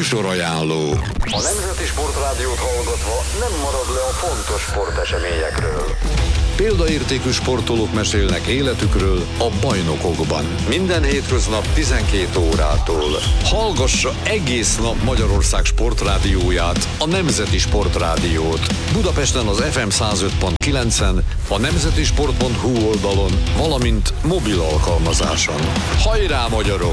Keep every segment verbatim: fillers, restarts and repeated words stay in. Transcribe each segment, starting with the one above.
Műsorajánló. A Nemzeti Sportrádiót hallgatva nem marad le a fontos sporteseményekről. Példaértékű sportolók mesélnek életükről a bajnokokban. Minden hétköznap tizenkét órától. Hallgassa egész nap Magyarország sportrádióját, a Nemzeti Sportrádiót. Budapesten az ef em száz öt pont kilencen, a nemzetisport pont hu oldalon, valamint mobil alkalmazáson. Hajrá, magyarok!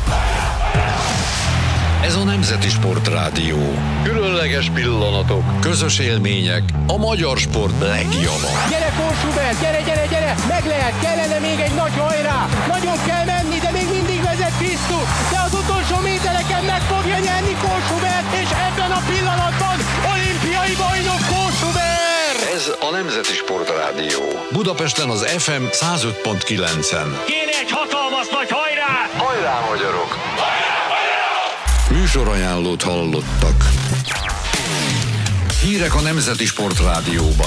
Ez a Nemzeti Sportrádió. Különleges pillanatok, közös élmények, a magyar sport legjava. Gyere, Kósubert, gyere, gyere, gyere! Meg lehet, kellene még egy nagy hajrá! Nagyon kell menni, de még mindig vezet Krisztu, de az utolsó métereken meg fogja nyerni Kósubert, és ebben a pillanatban olimpiai bajnok Kósubert! Ez a Nemzeti Sportrádió. Budapesten az ef em száz öt pont kilencen. Kéne egy hatalmas nagy hajrá! Hajrá, magyarok! Műsorajánlót hallottak. Hírek a Nemzeti Sportrádióban.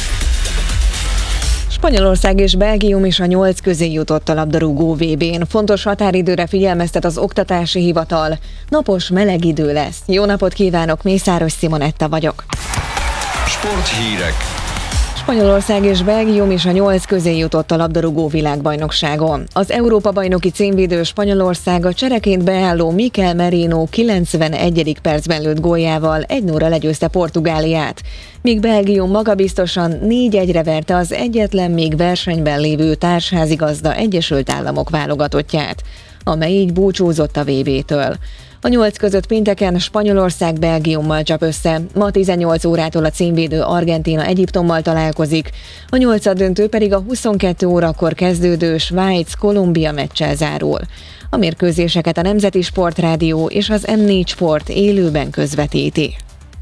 Spanyolország és Belgium is a nyolc közé jutott a labdarúgó vé bén. Fontos határidőre figyelmeztet az oktatási hivatal. Napos, meleg idő lesz. Jó napot kívánok, Mészáros Simonetta vagyok. Sporthírek. Spanyolország és Belgium is a nyolc közé jutott a labdarúgó világbajnokságon. Az Európa-bajnoki címvédő Spanyolország a csereként beálló Mikel Merino kilencvenegyedik percben lőtt góljával egy nulla legyőzte Portugáliát, míg Belgium magabiztosan négy egyre verte az egyetlen még versenyben lévő társházigazda Egyesült Államok válogatottját, amely így búcsúzott a vé bétől. A nyolc között pénteken Spanyolország Belgiummal csap össze, ma tizennyolc órától a címvédő Argentína Egyiptommal találkozik, a nyolcad döntő pedig a huszonkettő órakor kezdődő Svájc-Kolumbia meccsel zárul. A mérkőzéseket a Nemzeti Sportrádió és az em négy Sport élőben közvetíti.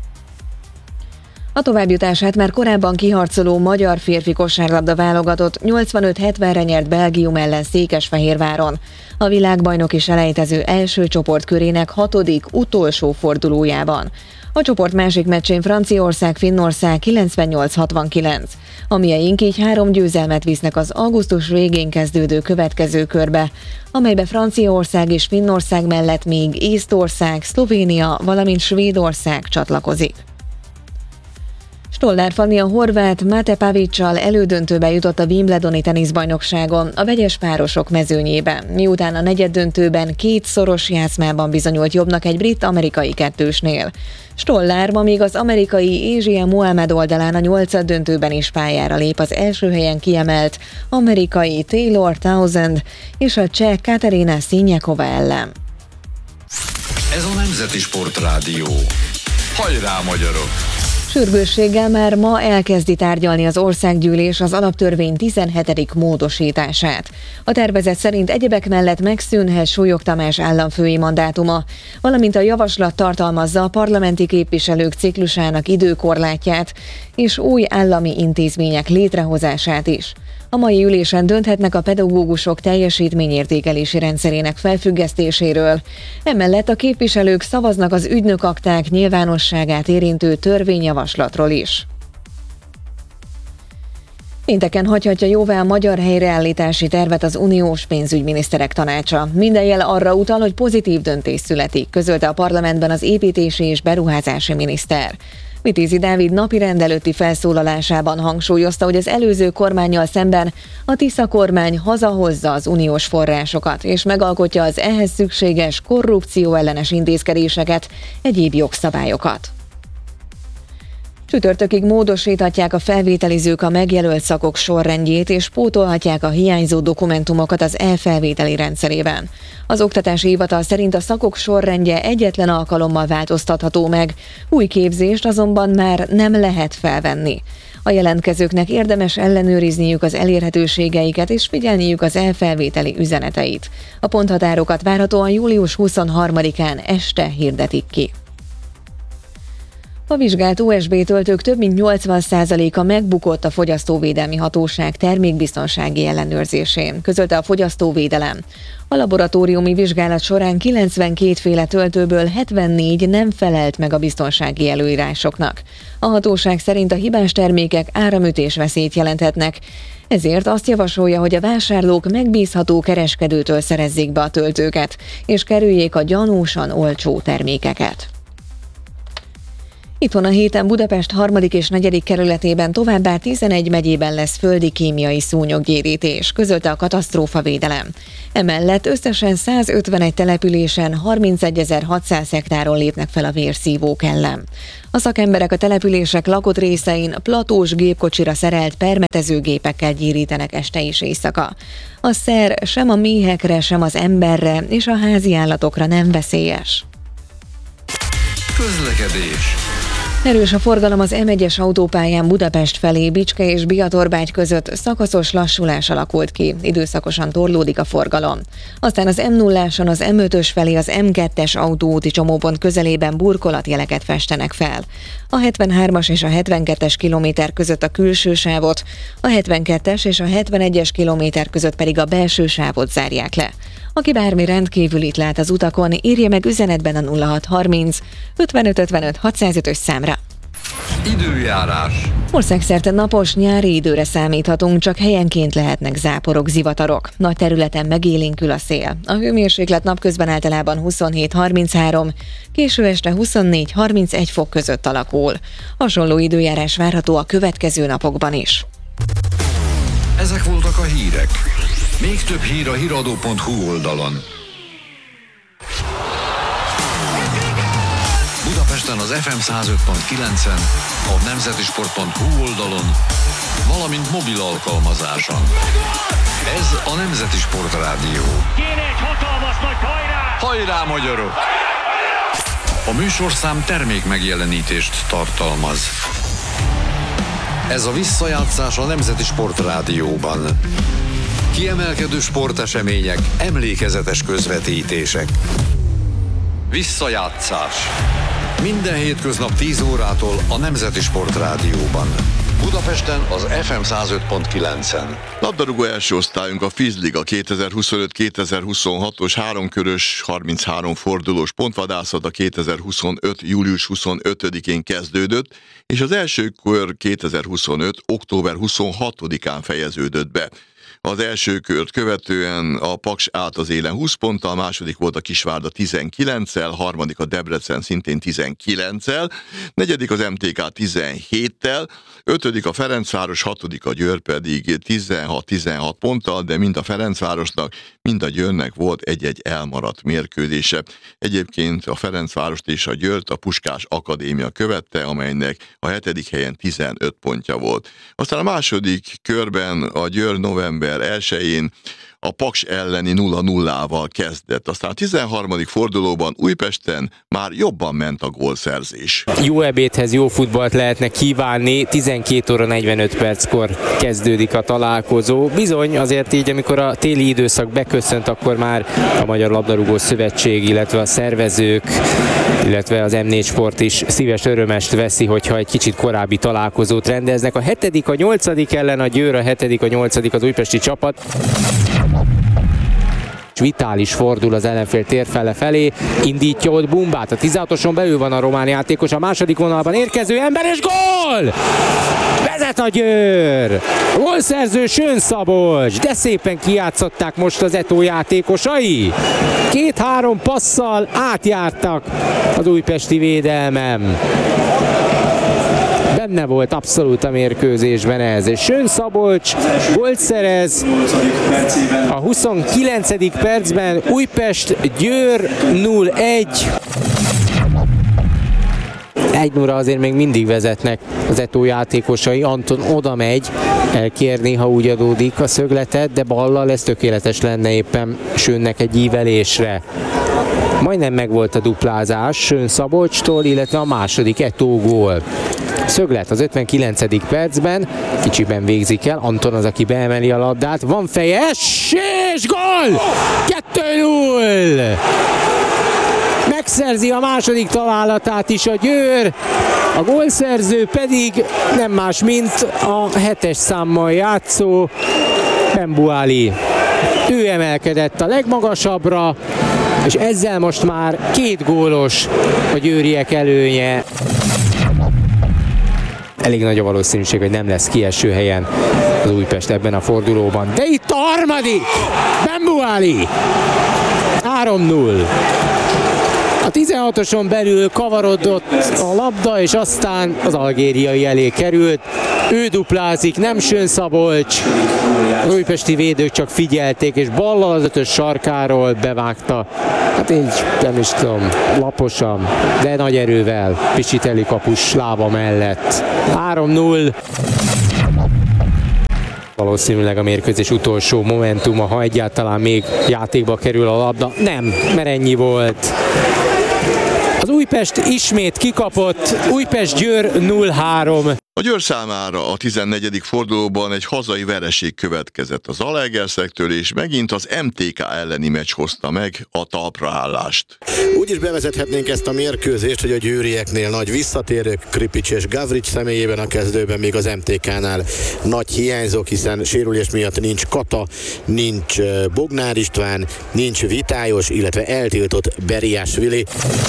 A továbbjutását már korábban kiharcoló magyar férfi kosárlabda válogatott nyolcvanöt hetvenre nyert Belgium ellen Székesfehérváron. A világbajnoki selejtező első csoportkörének hatodik, utolsó fordulójában. A csoport másik meccsén Franciaország-Finnország kilencvennyolc hatvankilenc. A mieink így három győzelmet visznek az augusztus végén kezdődő következő körbe, amelybe Franciaország és Finnország mellett még Észtország, Szlovénia, valamint Svédország csatlakozik. Stollár Fanni a horvát Mate Pavićsal elődöntőbe jutott a Wimbledoni teniszbajnokságon a vegyes párosok mezőnyében, miután a negyeddöntőben két szoros játszmában bizonyult jobbnak egy brit-amerikai kettősnél. Stollár ma még az amerikai Asia Mohamed oldalán a nyolcad döntőben is pályára lép az első helyen kiemelt amerikai Taylor Townsend és a cseh Katerina Siniakova ellen. Ez a Nemzeti Sportrádió. Hajrá, magyarok! Sürgősséggel már ma elkezdi tárgyalni az országgyűlés az alaptörvény tizenhetedik módosítását. A tervezet szerint egyebek mellett megszűnhet Súlyog Tamás államfői mandátuma, valamint a javaslat tartalmazza a parlamenti képviselők ciklusának időkorlátját és új állami intézmények létrehozását is. A mai ülésen dönthetnek a pedagógusok teljesítményértékelési rendszerének felfüggesztéséről. Emellett a képviselők szavaznak az ügynökakták nyilvánosságát érintő törvényjavaslatról is. Pénteken hagyhatja jóvá a magyar helyreállítási tervet az uniós pénzügyminiszterek tanácsa. Minden jel arra utal, hogy pozitív döntés születik, közölte a parlamentben az építési és beruházási miniszter. Vitézi Dávid napirend előtti felszólalásában hangsúlyozta, hogy az előző kormánnyal szemben a Tisza kormány hazahozza az uniós forrásokat, és megalkotja az ehhez szükséges korrupcióellenes intézkedéseket, egyéb jogszabályokat. Csütörtökig módosíthatják a felvételizők a megjelölt szakok sorrendjét, és pótolhatják a hiányzó dokumentumokat az e-felvételi rendszerében. Az Oktatási Hivatal szerint a szakok sorrendje egyetlen alkalommal változtatható meg, új képzést azonban már nem lehet felvenni. A jelentkezőknek érdemes ellenőrizniük az elérhetőségeiket és figyelniük az e-felvételi üzeneteit. A ponthatárokat várhatóan július huszonharmadikán este hirdetik ki. A vizsgált u es bé töltők több mint nyolcvan százaléka megbukott a Fogyasztóvédelmi Hatóság termékbiztonsági ellenőrzésén, közölte a Fogyasztóvédelem. A laboratóriumi vizsgálat során kilencvenkét féle töltőből hetvennégy nem felelt meg a biztonsági előírásoknak. A hatóság szerint a hibás termékek áramütésveszélyt jelenthetnek, ezért azt javasolja, hogy a vásárlók megbízható kereskedőtől szerezzék be a töltőket, és kerüljék a gyanúsan olcsó termékeket. Itthon a héten Budapest harmadik és negyedik kerületében továbbá tizenegy megyében lesz földi kémiai szúnyoggyérítés, közölte a katasztrófavédelem. Emellett összesen százötvenegy településen harmincegyezer-hatszáz hektáron lépnek fel a vérszívók ellen. A szakemberek a települések lakott részein platós gépkocsira szerelt permetezőgépekkel gyérítenek este és éjszaka. A szer sem a méhekre, sem az emberre és a házi állatokra nem veszélyes. Közlekedés. Erős a forgalom az M egyes autópályán Budapest felé, Bicske és Biatorbágy között szakaszos lassulás alakult ki, időszakosan torlódik a forgalom. Aztán az M nulláson az M ötös felé az M kettes autóúti csomópont közelében burkolatjeleket festenek fel. A hetvenhármas és a hetvenkettes kilométer között a külső sávot, a hetvenkettes és a hetvenegyes kilométer között pedig a belső sávot zárják le. Aki bármi rendkívülit lát az utakon, írja meg üzenetben a nulla hat harminc ötvenöt ötvenöt hatszázötös számra. Időjárás. Országszerte napos nyári időre számíthatunk, csak helyenként lehetnek záporok, zivatarok. Nagy területen megélénkül a szél. A hőmérséklet napközben általában huszonhét harminchárom, késő este huszonnégy harmincegy fok között alakul. Hasonló időjárás várható a következő napokban is. Ezek voltak a hírek. Még több hír a híradó pont hu oldalon. Budapesten az ef em száz öt pont kilencen, a nemzetisport pont hu oldalon, valamint mobil alkalmazáson. Ez a Nemzeti Sport Rádió. Kéne egy hatalmas nagy hajrá! Hajrá, magyarok! A műsorszám termék megjelenítést tartalmaz. Ez a visszajátszás a Nemzeti Sport Rádióban. Kiemelkedő sportesemények, emlékezetes közvetítések. Visszajátszás. Minden hétköznap tíz órától a Nemzeti Sport Rádióban. Budapesten az ef em száz öt pont kilencen. Labdarúgó első osztályunk a Fizliga kétezer-huszonöt kétezer-huszonhatos háromkörös harminchárom fordulós pontvadászata kétezer-huszonöt július huszonötödikén kezdődött, és az első kör kétezer-huszonöt október huszonhatodikán fejeződött be. Az első kört követően a Paks állt az élen húsz ponttal, második volt a Kisvárda tizenkilenccel, harmadik a Debrecen szintén tizenkilenccel, negyedik az em té ká tizenhéttel, ötödik a Ferencváros, hatodik a Győr pedig tizenhat-tizenhat ponttal, de mind a Ferencvárosnak, mind a Győrnek volt egy-egy elmaradt mérkőzése. Egyébként a Ferencvárost és a Győrt a Puskás Akadémia követte, amelynek a hetedik helyen tizenöt pontja volt. Aztán a második körben a Győr november elsején a Paks elleni nulla nullával kezdett. Aztán a tizenharmadik fordulóban Újpesten már jobban ment a gólszerzés. Jó ebédhez jó futballt lehetne kívánni, tizenkét óra negyvenöt perckor kezdődik a találkozó. Bizony, azért így, amikor a téli időszak beköszönt, akkor már a Magyar Labdarúgó Szövetség, illetve a szervezők, illetve az em négy Sport is szíves örömest veszi, hogyha egy kicsit korábbi találkozót rendeznek. A hetedik, a nyolcadik ellen a Győr, a hetedik, a nyolcadik az újpesti csapat. Vitális fordul az ellenfél térfele felé, indítja ott Bumbát, a tizenhatoson belül van a román játékos, a második vonalban érkező ember és gól! Vezet a Győr! Gólszerző Sön Szabolcs, de szépen kijátszották most az Eto játékosai. Két-három passzal átjártak az újpesti védelmem. Benne volt abszolút a mérkőzésben ez. És Sön Szabolcs gólt szerez a huszonkilencedik percben, Újpest Győr nulla egy. egy nulla azért még mindig vezetnek az Eto játékosai. Anton oda megy elkérni, ha úgy adódik a szögletet, de ballal ez tökéletes lenne éppen Sönnek egy ívelésre. Majdnem megvolt a duplázás Sön Szabolcstól, illetve a második Eto gól. Szöglet az ötvenkilencedik percben, kicsiben végzik el, Anton az, aki beemeli a labdát, van feje, és gól! kettő null! Megszerzi a második találatát is a Győr, a gólszerző pedig nem más, mint a hetes számmal játszó Pembuali. Ő emelkedett a legmagasabbra, és ezzel most már két gólos a győriek előnye. Elég nagy a valószínűség, hogy nem lesz kieső helyen az Újpest ebben a fordulóban. De itt a harmadik! Pembuali! három null. A tizenhatoson belül kavarodott a labda, és aztán az algériai elé került. Ő duplázik, nem Schön Szabolcs. Az újpesti védők csak figyelték, és ballal az ötös sarkáról bevágta. Hát így nem is tudom, laposan, de nagy erővel Pisiteli kapus lába mellett. három null. Valószínűleg a mérkőzés utolsó momentuma, ha egyáltalán még játékba kerül a labda. Nem, mert ennyi volt. Az Újpest ismét kikapott, Újpest-Győr nulla három. A Győr számára a tizennegyedik fordulóban egy hazai vereség következett az Zalaegerszektől, és megint az em té ká elleni meccs hozta meg a talpraállást. Úgy is bevezethetnénk ezt a mérkőzést, hogy a győrieknél nagy visszatérők, Kripics és Gavrics személyében a kezdőben, még az em té ká-nál nagy hiányzók, hiszen sérülés miatt nincs Kata, nincs Bognár István, nincs Vitályos, illetve eltiltott Beriásvili.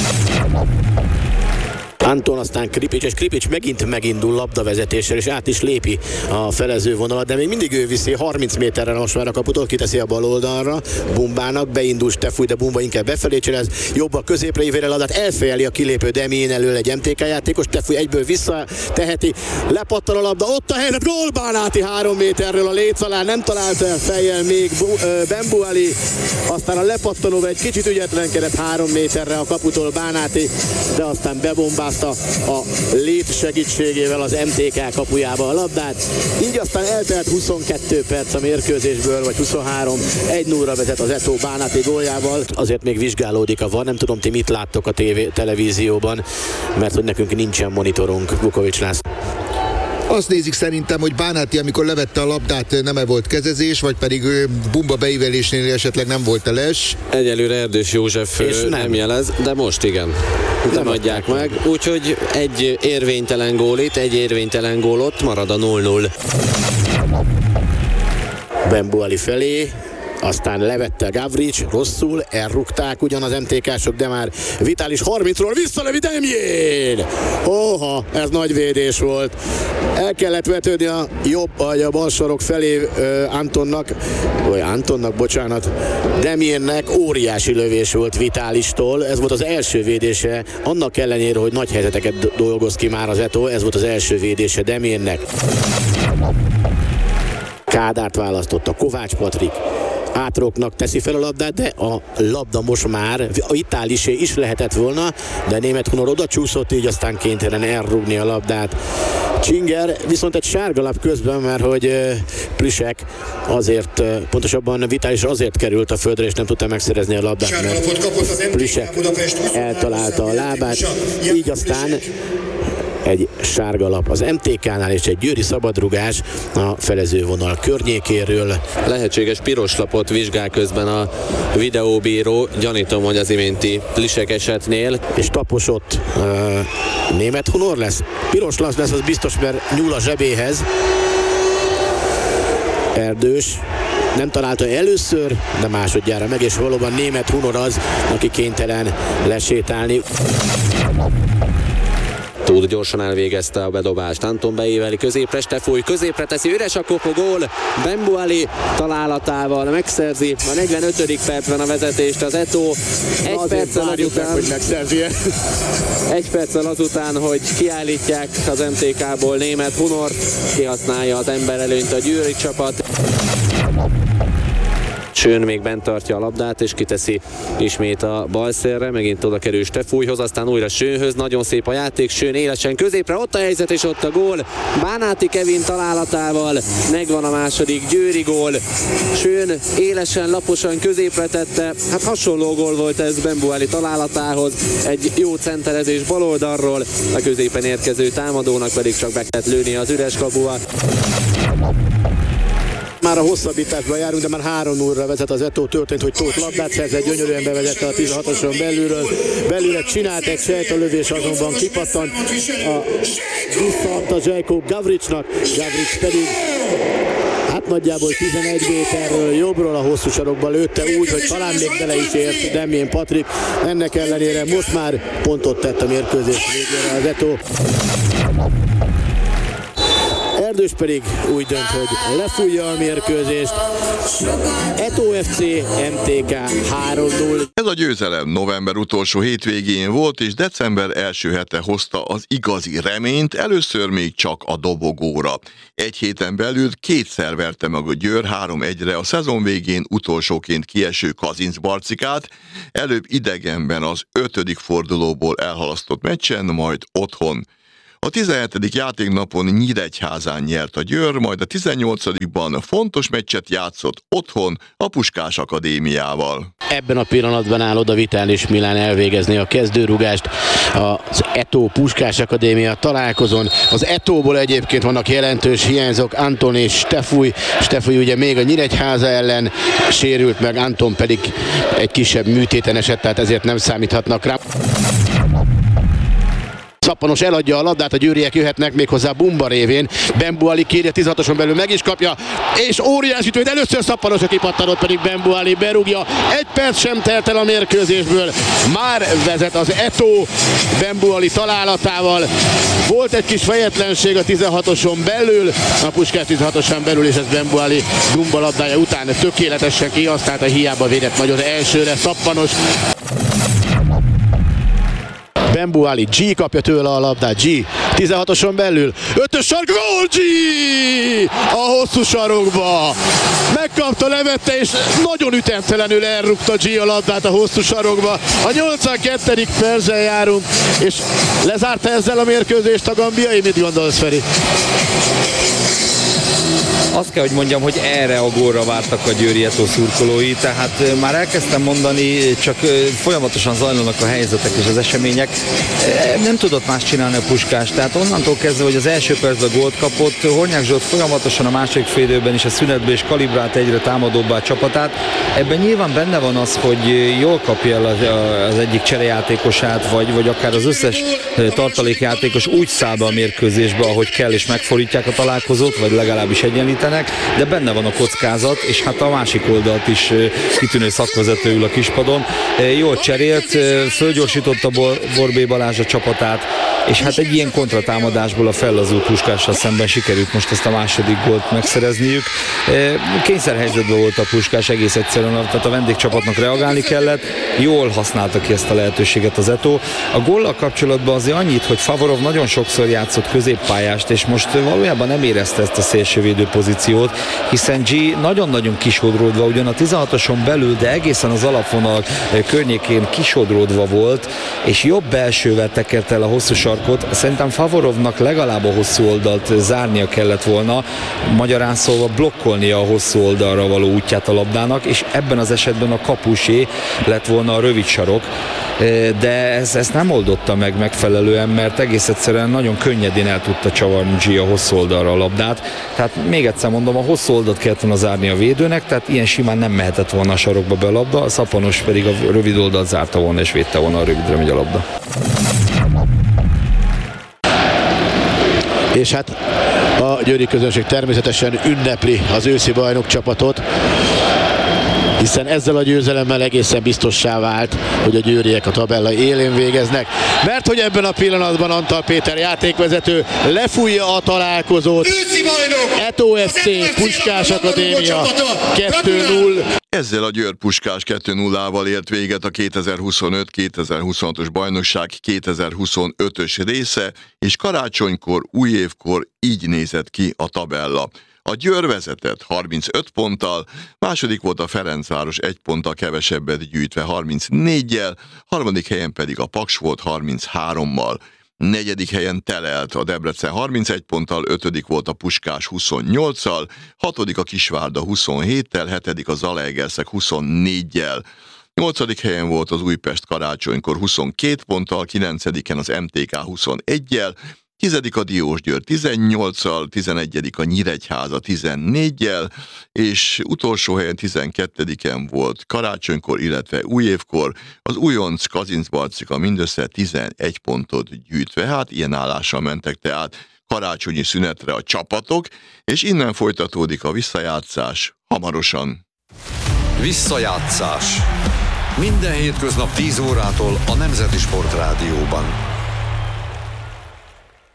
Anton, aztán Kripics, és Kripics megint megindul labdavezetéssel, és át is lépi a felező vonalat, de még mindig ő viszi harminc méterre most már a kaputól, kiteszi a bal oldalra, Bumbának, beindul Stefúj, de Bumba inkább befelé cselez, jobb a középre ívére labdát, elfejeli a kilépő Demjén elől egy em té ká játékos, Stefúj egyből visszateheti, lepattan a labda, ott a helyzet, gól Bánáti három méterről a léc alá, nem találta el fejjel még Bembuali, aztán a lepattanóba egy kicsit ügyetlenkedett három méterre a kaputól Bánáti, de aztán bebombáz a lét segítségével az em té ká kapujába a labdát. Így aztán eltelt huszonkettő perc a mérkőzésből, vagy huszonhárom, egy nullra vezet az Eto Bánáti góljával. Azért még vizsgálódik a var, nem tudom, ti mit láttok a tévé, televízióban, mert hogy nekünk nincsen monitorunk. Vukovics László. Azt nézik szerintem, hogy Bánáti, amikor levette a labdát, nem-e volt kezezés, vagy pedig Bumba beívelésnél esetleg nem volt eles. Egyelőre Erdős József nem. nem jelez, de most igen. Nem adják meg. Úgyhogy egy érvénytelen gól itt, egy érvénytelen gól ott, marad a nulla null. Bembuali felé, aztán levette Gavrics, rosszul, elrúgták ugyan az em té ká-sok, de már Vitális harmincról visszalövi Demjén! Óha, ez nagy védés volt. El kellett vetődni a jobb, vagy a bal sarok felé uh, Antonnak, vagy Antonnak, bocsánat, Demjénnek óriási lövés volt Vitálistól. Ez volt az első védése, annak ellenére, hogy nagy helyzeteket dolgoz ki már az Eto, ez volt az első védése Demjénnek. Kádárt választotta, Kovács Patrik Átroknak teszi fel a labdát, de a labda most már a Vitálisé is lehetett volna, de Németh Hunor oda csúszott, így aztán kénytelen elrúgni a labdát. Csinger viszont egy sárgalap közben, mert hogy Plüsek azért, pontosabban Vitális azért került a földre, és nem tudta megszerezni a labdát, mert Plüsek eltalálta a lábát, így aztán egy sárga lap az em té ká-nál, és egy győri szabadrugás a felezővonal környékéről. Lehetséges piros lapot vizsgál közben a videóbíró, gyanítom, hogy az iménti Plisek esetnél. És taposott uh, Németh Hunor lesz. Piros lap lesz, az biztos, mert nyúl a zsebéhez. Erdős nem találta először, de másodjára meg, és valóban Németh Hunor az, aki kénytelen lesétálni. Túl gyorsan elvégezte a bedobást. Anton beíveli középre, Stefúj középre teszi, üres a kopu, gól. Bembuali találatával megszerzi a negyvenötödik percben a vezetést az Eto. Egy perccel azután, meg, hogy megszerzi. egy perccel azután, hogy kiállítják az em té ká-ból Németh Hunort, kihasználja az emberelőnyt a győri csapat. Schön még bent tartja a labdát, és kiteszi ismét a balszélre, megint oda kerül Stefújhoz, aztán újra Schönhöz, nagyon szép a játék, Schön élesen középre, ott a helyzet és ott a gól, Bánáti Kevin találatával megvan a második győri gól, Schön élesen, laposan középre tette, hát hasonló gól volt ez Bembuali találatához, egy jó centerezés baloldalról, a középen érkező támadónak pedig csak be kellett lőni az üres kapuba. Már a hosszabbításban járunk, de már három nullra vezet az Eto. Történt, hogy Tóth labdát szerzett, gyönyörűen bevezette a tizenhatoson belülről. Belőle csinált egy sejtelövés, azonban kipattant. A, visszaadta Zsejko Gavricsnak, Gavrics pedig hát nagyjából tizenegy méterről jobbról a hosszú sarokba lőtte úgy, hogy talán még bele is ért Demjén Patrik. Ennek ellenére most már pontot tett a mérkőzés végére az Eto. Erdős pedig úgy dönt, hogy lefújja a mérkőzést. Eto ef cé em té ká három null. Ez a győzelem november utolsó hétvégén volt, és december első hete hozta az igazi reményt, először még csak a dobogóra. Egy héten belül kétszer verte meg a Győr három egyre a szezon végén utolsóként kieső Kazincbarcikát, előbb idegenben az ötödik fordulóból elhalasztott meccsen, majd otthon. A tizenhetedik játéknapon Nyíregyházán nyert a Győr, majd a tizennyolcadikban fontos meccset játszott otthon a Puskás Akadémiával. Ebben a pillanatban áll oda Vitális Milán elvégezni a kezdőrugást az Eto Puskás Akadémia találkozón. Az Etóból egyébként vannak jelentős hiányzók, Anton és Stefúj. Stefúj ugye még a Nyíregyháza ellen sérült meg, Anton pedig egy kisebb műtéten esett, tehát ezért nem számíthatnak rá. Szappanos eladja a labdát, a győriek jöhetnek még hozzá Bumba révén. Bembuali kérje, tizenhatoson belül meg is kapja, és óriási ütőt, először Szappanos, aki pattanott, pedig Bembuali berúgja. Egy perc sem telt el a mérkőzésből. Már vezet az Eto Bembuali találatával. Volt egy kis fejetlenség a tizenhatoson belül, a Puskás tizenhatoson belül, és ez Bembuali Bumba labdája után tökéletesen kihasználta, hiába védett nagyon elsőre Szappanos. Bembuali, G kapja tőle a labdát, G tizenhatoson belül, ötös sark, gól, G! A hosszú sarokba! Megkapta, levette, és nagyon ütemtelenül elrúgta G a labdát a hosszú sarokba. A nyolcvankettedik percen járunk, és lezárta ezzel a mérkőzést a gambiai. Mit gondolsz, Feri? Azt kell, hogy mondjam, hogy erre a gólra vártak a győri Eto szurkolói, tehát már elkezdtem mondani, csak folyamatosan zajlanak a helyzetek és az események. Nem tudott más csinálni a Puskás, tehát onnantól kezdve, hogy az első percben gólt kapott, Hornyák Zsolt folyamatosan a második félidőben is a szünetben is kalibrált egyre támadóbbá a csapatát. Ebben nyilván benne van az, hogy jól kapja el az egyik cserejátékosát, vagy, vagy akár az összes tartalékjátékos úgy száll be a mérkőzésbe, ahogy kell, és megfordítják a találkozót, vagy legalábbis egyenlítenek, de benne van a kockázat, és hát a másik oldalt is kitűnő szakvezető ül a kispadon. Jól cserélt, fölgyorsította Borbély Balázs a csapatát, és hát egy ilyen kontratámadásból a fellazult Puskással szemben sikerült most ezt a második gólt megszerezniük. Kényszerhelyzetben volt a Puskás egész egyszerűen, tehát a vendégcsapatnak reagálni kellett, jól használta ki ezt a lehetőséget az Eto. A góllal kapcsolatban azért annyit, hogy Favorov nagyon sokszor játszott középpályást, és most valójában nem érezte ezt a szélsővédő pozíciót, hiszen G nagyon-nagyon kisodródva, ugyan a tizenhatoson belül, de egészen az alapvonal környékén kisodródva volt, és jobb belsővel tekert el a hosszú sarkot. Szerintem Favorovnak legalább a hosszú oldalt zárnia kellett volna, magyarán szólva blokkolnia a hosszú oldalra való útját a labdának, és ebben az esetben a kapusé lett volna a rövid sarok, de ez, ezt nem oldotta meg megfelelően, mert egész egyszerűen nagyon könnyedén el tudta csavarni G a hosszú oldalra a labdát. Tehát még egyszer mondom, a hosszú oldalt kellett volna zárni a védőnek, tehát ilyen simán nem mehetett volna a sarokba be a labda, a Szappanos pedig a rövid oldalt zárta volna és védte volna a rövidre megy a labda. És hát a győri közönség természetesen ünnepli az őszi bajnok csapatot, hiszen ezzel a győzelemmel egészen biztossá vált, hogy a győriek a tabella élén végeznek, mert hogy ebben a pillanatban Antal Péter játékvezető lefújja a találkozót. Eto ef cé Puskás Akadémia kettő null. Ezzel a Győr Puskás kettő nullával ért véget a kétezer-huszonöt kétezer-huszonhatos bajnokság kétezer-huszonötös része, és karácsonykor, újévkor így nézett ki a tabella. A Győr vezetett harmincöt ponttal, második volt a Ferencváros egy ponttal kevesebbet gyűjtve harmincnéggyel, harmadik helyen pedig a Paks volt harminchárommal. Negyedik helyen telelt a Debrecen harmincegy ponttal, ötödik volt a Puskás huszonnyolccal, hatodik a Kisvárda huszonhéttel, hetedik a Zalaegerszeg huszonnéggyel. Nyolcadik helyen volt az Újpest karácsonykor huszonkét ponttal, kilencediken az em té ká huszoneggyel, tizedik a Diósgyőr tizennyolccal, tizenegyedik a Nyíregyháza tizennéggyel, és utolsó helyen tizenkettediken volt karácsonykor, illetve újévkor az újonc Kazincbarcika mindössze tizenegy pontot gyűjtve. Hát ilyen állással mentek tehát karácsonyi szünetre a csapatok, és innen folytatódik a visszajátszás hamarosan. Visszajátszás. Minden hétköznap tíz órától a Nemzeti Sportrádióban.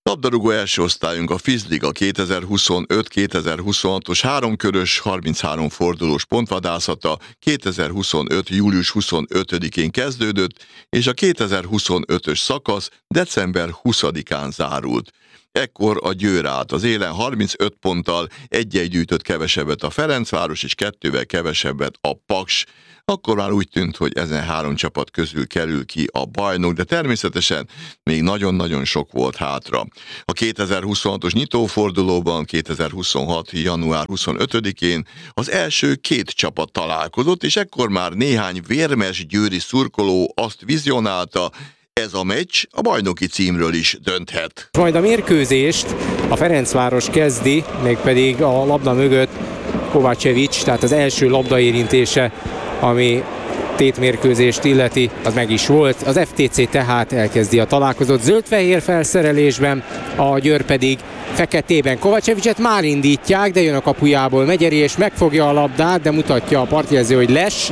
Labdarúgó első osztályunk a Fizliga kétezer-huszonöt kétezer-huszonhatos háromkörös, harminchárom fordulós pontvadászata kétezer-huszonöt július huszonötödikén kezdődött, és a kétezer-huszonötös szakasz december huszadikán zárult. Ekkor a Győr állt az élen harmincöt ponttal, egy-egy gyűjtött kevesebbet a Ferencváros és kettővel kevesebbet a Paks. Akkor már úgy tűnt, hogy ezen három csapat közül kerül ki a bajnok, de természetesen még nagyon-nagyon sok volt hátra. A kétezer-huszonhatos nyitófordulóban kétezer-huszonhat január huszonötödikén az első két csapat találkozott, és ekkor már néhány vérmes győri szurkoló azt vizionálta, ez a meccs a bajnoki címről is dönthet. Majd a mérkőzést a Ferencváros kezdi, mégpedig a labda mögött Kovacevic, tehát az első labdaérintése, ami tétmérkőzést illeti, az meg is volt. Az ef té cé tehát elkezdi a találkozót zöld-fehér felszerelésben, a Győr pedig feketében. Kovacevicet már indítják, de jön a kapujából Megyeri, és megfogja a labdát, de mutatja a partjelző, hogy les.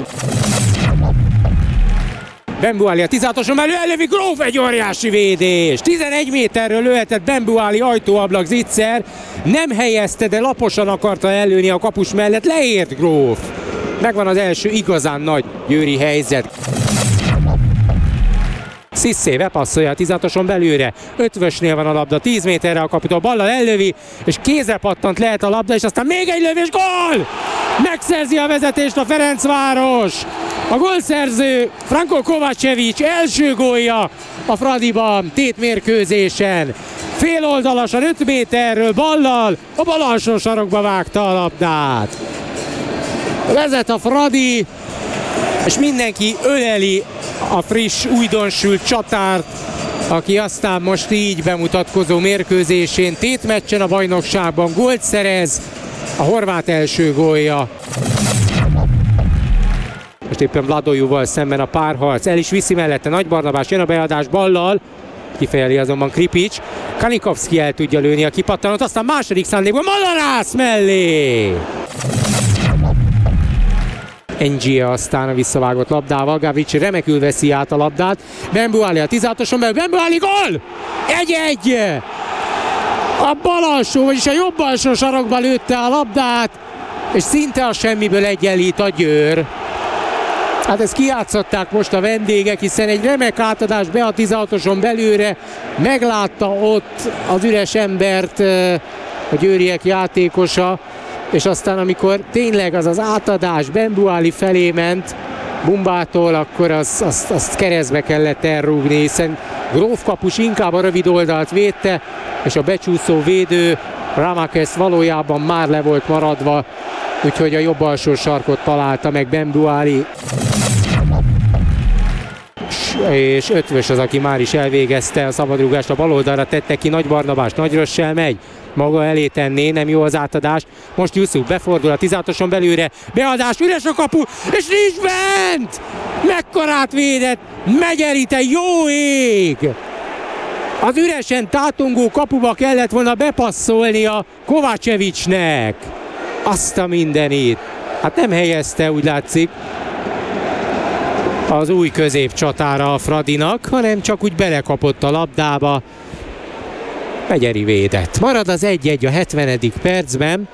Bembuáli a tizenhatoson belül, ellövi Gróf, egy óriási védés. tizenegy méterről lőhetett Bembuáli, ajtóablak zicser, nem helyezte, de laposan akarta ellőni a kapus mellett, leért Gróf. Megvan az első igazán nagy győri helyzet. Sziszéve passzolja a tizenhatoson belülre, ötvösnél van a labda, tíz méterre a kaputól, ballal ellövi, és kézre pattant lehet a labda, és aztán még egy lövés, gól! Megszerzi a vezetést a Ferencváros! A gólszerző Franko Kovacevic első gólja a Fradiban tétmérkőzésen. Féloldalasan öt méterről ballal a bal alsó sarokba vágta a labdát. Vezet a Fradi, és mindenki öleli a friss, újdonsült csatárt, aki aztán most így bemutatkozó mérkőzésén tétmeccsen a bajnokságban gólt szerez, a horvát első gólja. Most éppen Vladojuval szemben a párharc, el is viszi mellette Nagy Barnabás, jön a beadás ballal, kifejeli azonban Kripics, Kanikovszki el tudja lőni a kipattanót, aztán második szándékból Madarász mellé! Engia aztán a visszavágott labdával, Gavric remekül veszi át a labdát, Bembuáli a tizenhatoson belül, Bembuáli gól! egy-egy! A bal alsó, vagyis a jobb alsó sarokba lőtte a labdát, és szinte a semmiből egyenlít a Győr. Hát ezt kijátszották most a vendégek, hiszen egy remek átadás be a tizenhatoson belőle, meglátta ott az üres embert a győriek játékosa, és aztán amikor tényleg az az átadás Bembuáli felé ment Bumbától, akkor azt, azt, azt keresztbe kellett elrúgni, hiszen Gróf kapus inkább a rövid oldalt védte, és a becsúszó védő Ramakesz valójában már le volt maradva, úgyhogy a jobb alsó sarkot találta meg Bembuáli. És Ötvös az, aki már is elvégezte a szabadrúgást, a bal oldalra tette ki Nagy Barnabás, Nagy Rössel megy, maga elé tenné, nem jó az átadás, most Jusuf befordul a tizenhatoson belülre, beadás, üres a kapu, és nincs bent! Mekkorát védett, Megyeri, te jó ég! Az üresen tátongó kapuba kellett volna bepasszolnia Kovacevicnek. Azt a mindenit. Hát nem helyezte, úgy látszik, az új középcsatára a Fradinak, hanem csak úgy belekapott a labdába. Megyeri védett. Marad az egy-egy a hetvenedik percben.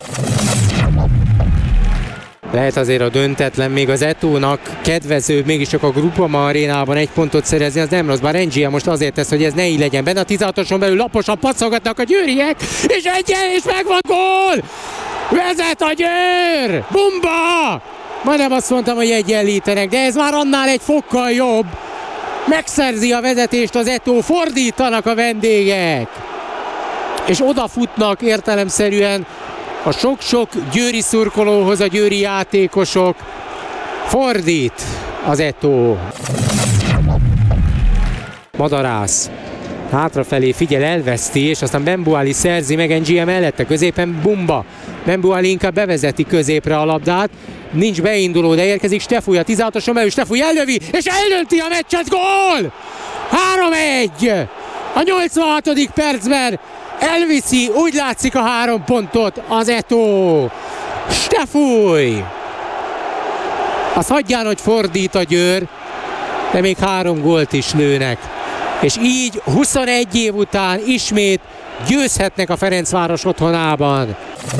Lehet azért a döntetlen még az Etónak kedvezőbb, mégiscsak a Groupama arénában egy pontot szerezni, az nem rossz, bár Engia most azért tesz, hogy ez ne így legyen benne. A tizenhatoson belül laposan pacolgatnak a győriek, és egyen, és megvan gól! Vezet a Győr! Bumba! Majdnem azt mondtam, hogy egyenlítenek, de ez már annál egy fokkal jobb. Megszerzi a vezetést az Etó, fordítanak a vendégek. És odafutnak értelemszerűen a sok-sok győri szurkolóhoz a győri játékosok. Fordít az Etó. Madarász hátrafelé figyel, elveszti, és aztán Bembuáli szerzi meg Engia mellette, középen Bumba. Bembuáli inkább bevezeti középre a labdát, nincs beinduló, de érkezik Stefúj a tizenhatoson belül, Stefúj ellövi, és eldönti a meccset, gól! három egy! A nyolcvanhatodik percben elviszi, úgy látszik, a három pontot az Etó. Stefúj! Azt hagyján, hogy fordít a Győr, de még három gólt is lőnek. És így huszonegy év után ismét győzhetnek a Ferencváros otthonában.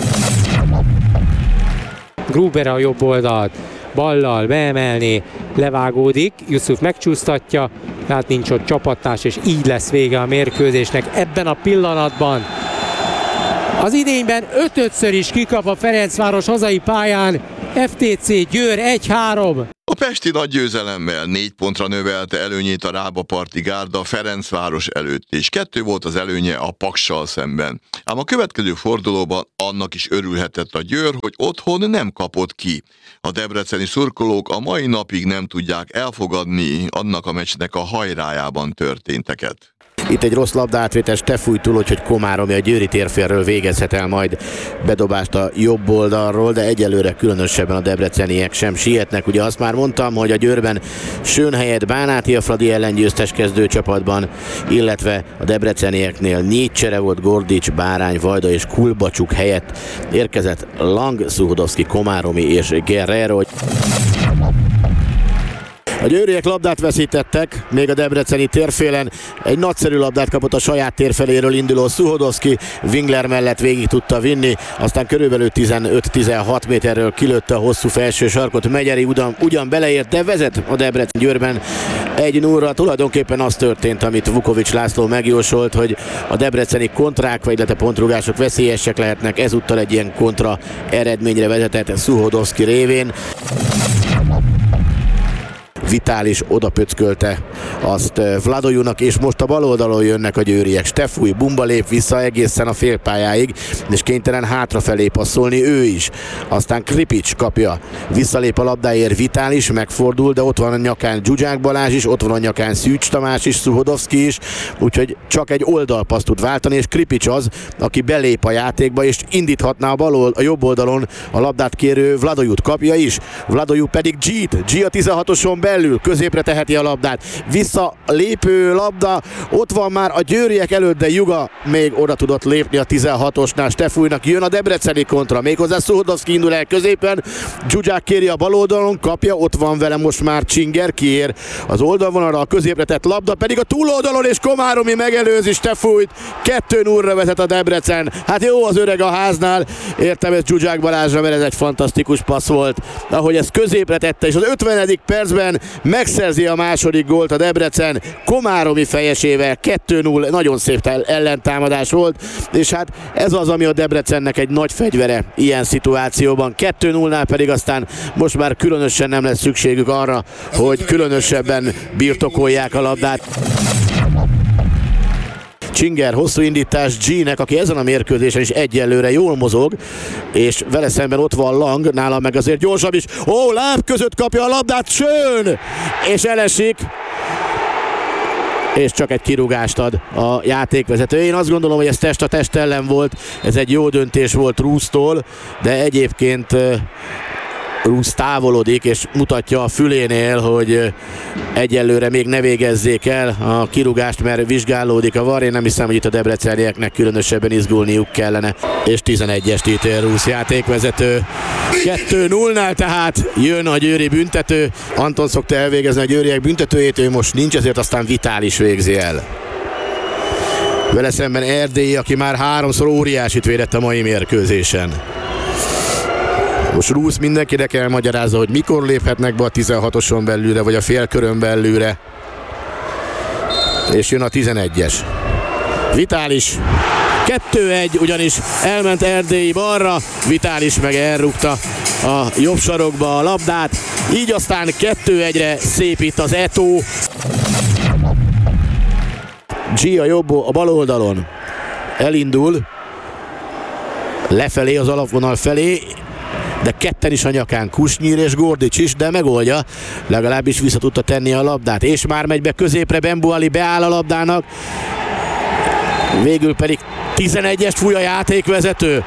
Gruber a jobb oldalt, ballal beemelni, levágódik, Yusuf megcsúsztatja, tehát nincs ott csapattárs, és így lesz vége a mérkőzésnek ebben a pillanatban. Az idényben ötödször is kikap a Ferencváros hazai pályán, ef té cé Győr egy három. A pesti nagy győzelemmel négy pontra növelte előnyét a Rábaparti Gárda Ferencváros előtt, és kettő volt az előnye a Paksal szemben. Ám a következő fordulóban annak is örülhetett a Győr, hogy otthon nem kapott ki. A debreceni szurkolók a mai napig nem tudják elfogadni annak a meccsnek a hajrájában történteket. Itt egy rossz labdaátvétel Stefújtól, úgyhogy Komáromi a győri térfélről végezhet el majd bedobást a jobb oldalról, de egyelőre különösebben a debreceniek sem sietnek. Ugye azt már mondtam, hogy a Győrben Sönhelyett Bánáti a Fradi ellen győztes kezdőcsapatban, illetve a debrecenieknél négy csere volt, Gordics, Bárány, Vajda és Kulbacsuk helyett érkezett Lang, Szuhodowski, Komáromi és Guerrero. A győriek labdát veszítettek, még a debreceni térfélen egy nagyszerű labdát kapott a saját térfeléről induló Szuhodowski, Wingler mellett végig tudta vinni, aztán körülbelül tizenöt-tizenhat méterről kilőtte a hosszú felső sarkot, Megyeri ugyan, ugyan beleért, de vezet a Debrecen Győrben egy nullra. Tulajdonképpen az történt, amit Vukovics László megjósolt, hogy a debreceni kontrák, vagy illetve pontrugások veszélyesek lehetnek, ezúttal egy ilyen kontra eredményre vezetett Szuhodowski révén. Vitális odapöckölte azt Vladojunak, és most a bal oldalon jönnek a győriek. Stefúj, Bumba lép vissza egészen a félpályáig, és kénytelen hátrafelé passzolni ő is. Aztán Kripics kapja, visszalép a labdáért Vitális, megfordul, de ott van a nyakán Zsuzsák Balázs is, ott van a nyakán Szűcs Tamás is, Szuhodowski is, úgyhogy csak egy oldalpaszt tud váltani, és Kripics az, aki belép a játékba, és indíthatná a, bal old, a jobb oldalon a labdát kérő Vladojut, kapja is, Vladojú pedig G-t, G a tizenhatoson belül középre teheti a labdát, vissza lépő labda, ott van már a győriek előtt, de Juga még oda tudott lépni a tizenhatosnál. Stefújnak jön a debreceni kontra, méghozzá Szuhodowski indul el középen, Zsuzsák kéri a bal oldalon, kapja, ott van vele most már Csinger, kiér az oldalvonalra, a középre tett labda pedig a túloldalon, és Komáromi megelőzi Stefújt, kettő nullra vezet a Debrecen. Hát jó az öreg a háznál, értem ezt Zsuzsák Balázsra, mert ez egy fantasztikus passz volt, ahogy ezt középre tette, és az ötvenedik percben megszerzi a második gólt a Debrecen Komáromi fejesével, kettő null, nagyon szép ellentámadás volt, és hát ez az, ami a Debrecennek egy nagy fegyvere ilyen szituációban. kettő nullnál pedig aztán most már különösen nem lesz szükségük arra, hogy különösebben birtokolják a labdát. Csinger, hosszú indítás G-nek, aki ezen a mérkőzésen is egyelőre jól mozog, és vele szemben ott van Lang, nála meg azért gyorsabb is. Ó, láb között kapja a labdát, Schön! És elesik. És csak egy kirúgást ad a játékvezető. Én azt gondolom, hogy ez test a test ellen volt, ez egy jó döntés volt Rusztól, de egyébként Rusz távolodik, és mutatja a fülénél, hogy egyelőre még ne végezzék el a kirúgást, mert vizsgálódik a var. Én nem hiszem, hogy itt a debrecenieknek különösebben izgulniuk kellene. És tizenegyest ítél Rusz játékvezető. kettő nullnál tehát jön a győri büntető. Anton szokta elvégezni a győriek büntetőjét, ő most nincs, ezért aztán Vitális végzi el. Vele szemben Erdélyi, aki már háromszor óriásit védett a mai mérkőzésen. Most Rusz mindenkinek elmagyarázza, hogy mikor léphetnek be a tizenhatoson belülre, vagy a félkörön belülre. És jön a tizenegyes. Vitális. kettő egy, ugyanis elment Erdélyi balra, Vitális meg elrúgta a jobb sarokba a labdát. Így aztán kettő egyre szépít az Etó. G a jobb, a bal oldalon elindul lefelé, az alapvonal felé, de ketten is a nyakán, Kusnyír és Gordics is, de megoldja, legalábbis vissza tudta tenni a labdát, és már megy be középre, Bembuali beáll a labdának, végül pedig tizenegyest fúj a játékvezető.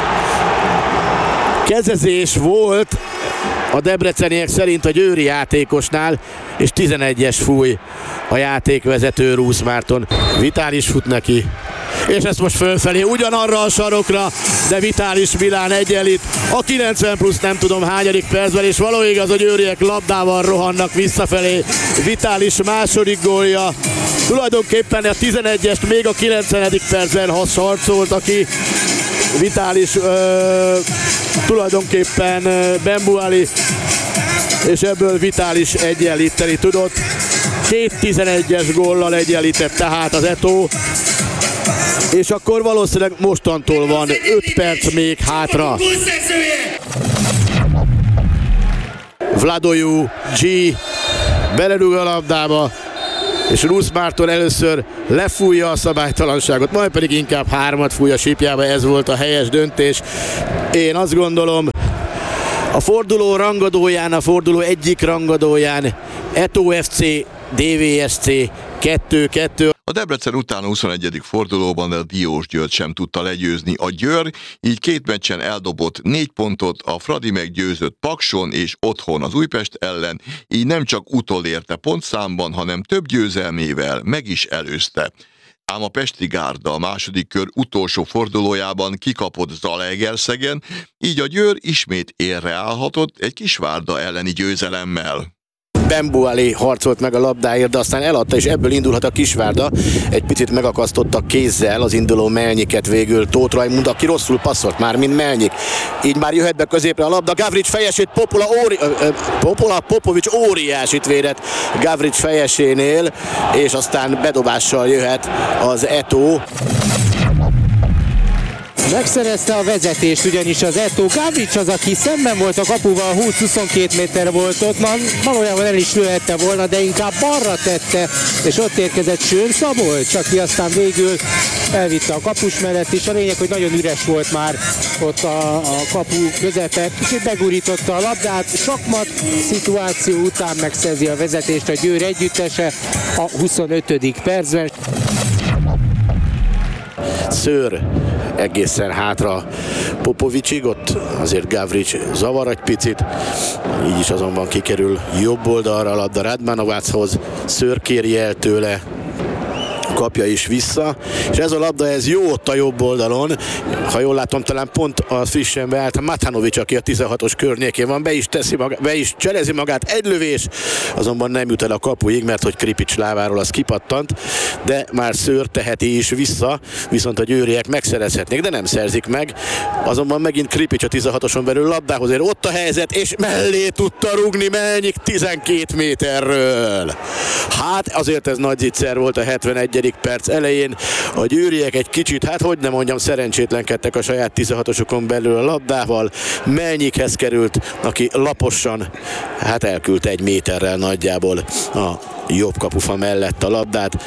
Kezezés volt a debreceniek szerint a győri játékosnál, és tizenegyes fúj a játékvezető Rusz Márton. Vitális fut neki, és ezt most fölfelé ugyanarra a sarokra, de Vitális Milán egyenlít a kilencven plusz nem tudom hányadik percben, és való igaz, a győriek labdával rohannak visszafelé. Vitális második gólja, tulajdonképpen a tizenegyest még a kilencvenedik percben harcolta ki. Vitális ö, tulajdonképpen Bembuali, és ebből Vitális egyenlíteni tudott. Két tizenegyes góllal egyenlített tehát az Eto'o, és akkor valószínűleg mostantól van öt perc még hátra. Vladojú G belerúg a labdába, és Rusz Márton először lefújja a szabálytalanságot, majd pedig inkább hármat fúj a sípjába, ez volt a helyes döntés. Én azt gondolom, a forduló rangadóján, a forduló egyik rangadóján Eto'o ef cé, dé vé es cé kettő kettő. A Debrecen után a huszonegyedik fordulóban a Diósgyőrt sem tudta legyőzni a Győr, így két meccsen eldobott négy pontot, a Fradi meggyőzött Pakson és otthon az Újpest ellen, így nem csak utolérte pontszámban, hanem több győzelmével meg is előzte. Ám a Pesti Gárda a második kör utolsó fordulójában kikapott Zalaegerszegen, így a Győr ismét élre állhatott egy Kisvárda elleni győzelemmel. Bembuali harcolt meg a labdáért, de aztán eladta, és ebből indulhat a Kisvárda. Egy picit megakasztotta kézzel az induló Melnyiket végül Tóth Rajmund, aki rosszul passzolt már, mint Melnyik. Így már jöhet be középre a labda, Gavrics fejesét, Popola, óri, ö, Popola Popovics óriásit védett Gavrics fejesénél, és aztán bedobással jöhet az Eto'o. Megszerezte a vezetést ugyanis az Eto'o. Gavrics az, aki szemben volt a kapuval, húsz-huszonkettő méter volt ott, már valójában el is lőhette volna, de inkább balra tette, és ott érkezett Schön Szabolcs, aki aztán végül elvitte a kapus mellett is. A lényeg, hogy nagyon üres volt már ott a, a kapu közepe, kicsit begurította a labdát, sakmat szituáció után megszerzi a vezetést a Győr együttese a huszonötödik percben. Szőr egészen hátra Popovicsig, ott azért Gavrics zavar egy picit, így is azonban kikerül jobb oldalra a labda Radmanovachoz, Szőr kéri el tőle, kapja is vissza, és ez a labda, ez jó ott a jobb oldalon, ha jól látom, talán pont a frissen beállt a Matanovics, aki a tizenhatos környékén van, be is teszi magát, be is cselezi magát, egy lövés, azonban nem jut el a kapuig, mert hogy Kripics lábáról az kipattant, de már Szőr teheti is vissza, viszont a győriek megszerezhetnék, de nem szerzik meg, azonban megint Kripics a tizenhatoson belül labdához ér, ott a helyzet, és mellé tudta rúgni Melnyik tizenkét méterről. Hát azért ez nagy zicser volt a hetvenegyedik perc elején, a győriek egy kicsit, hát hogy nem mondjam, szerencsétlenkedtek a saját tizenhatosokon belül a labdával. Melnyikhez került, aki laposan, hát elküldte egy méterrel nagyjából a jobb kapufa mellett a labdát.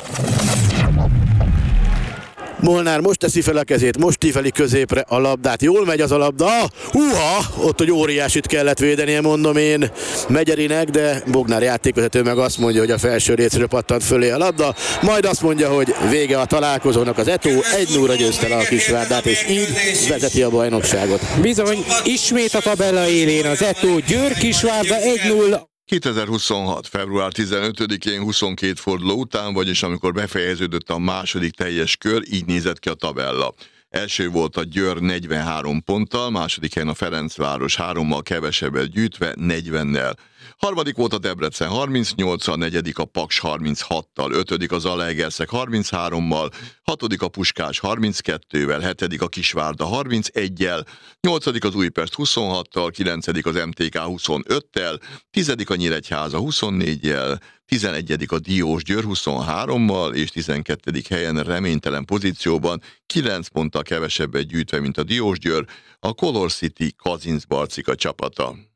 Molnár most teszi fel a kezét, most tifeli középre a labdát, jól megy az a labda, húha, ott egy óriásit kellett védenie, mondom én Megyerinek, de Bognár játékvezető meg azt mondja, hogy a felső részről pattant fölé a labda, majd azt mondja, hogy vége a találkozónak, az Eto'o egy nulla győzte le a Kisvárdát, és így vezeti a bajnokságot. Bizony, ismét a tabella élén az Eto'o, Győr Kisvárda egy nulla. kétezer-huszonhat. február tizenötödikén huszonkét forduló után, vagyis amikor befejeződött a második teljes kör, így nézett ki a tabella. Első volt a Győr negyvenhárom ponttal, második helyen a Ferencváros hárommal kevesebbet gyűjtve negyvennel. Harmadik volt a Debrecen harmincnyolccal, negyedik a Paks harminchattal, ötödik az Zalaegerszeg harminchárommal, hatodik a Puskás harminckettővel, hetedik a Kisvárda harmincegyel, nyolcadik az Újpest huszonhattal, kilencedik az em té ká huszonöttel, tizedik a Nyíregyháza huszonnégyel, tizenegyedik a Diósgyőr huszonhárommal, és tizenkettedik helyen reménytelen pozícióban kilenc ponttal kevesebbet gyűjtve, mint a Diósgyőr, a Color City Kazincbarcika csapata.